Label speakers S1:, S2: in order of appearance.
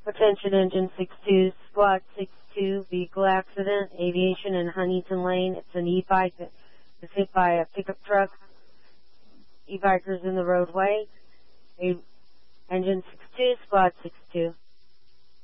S1: Attention Engine 62, Squad 62, vehicle accident, aviation in Huntington Lane. It's an e-bike that was hit by a pickup truck. E-bikers in the roadway. Engine 62, Squad 62.